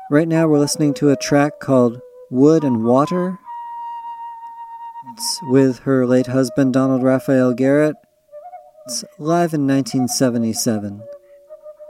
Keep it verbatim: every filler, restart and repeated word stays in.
Right now we're listening to a track called Wood and Water. It's with her late husband Donald Raphael Garrett. It's live in nineteen seventy-seven.